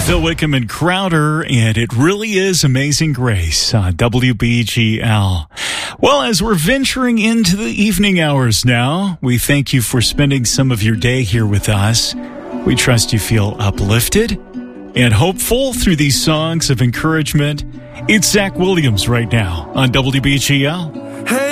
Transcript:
Phil Wickham and Crowder, and it really is Amazing Grace on WBGL. Well, as we're venturing into the evening hours now, we thank you for spending some of your day here with us. We trust you feel uplifted and hopeful through these songs of encouragement. It's Zach Williams right now on WBGL.